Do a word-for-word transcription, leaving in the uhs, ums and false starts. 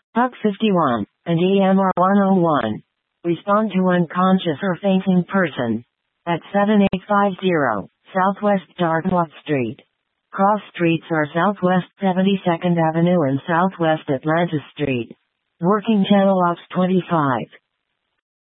Puck fifty-one, and E M R one oh one. Respond to unconscious or fainting person. At seven eight five zero, Southwest Dartmouth Street. Cross streets are Southwest seventy-second Avenue and Southwest Atlanta Street. Working Channel Ops twenty-five.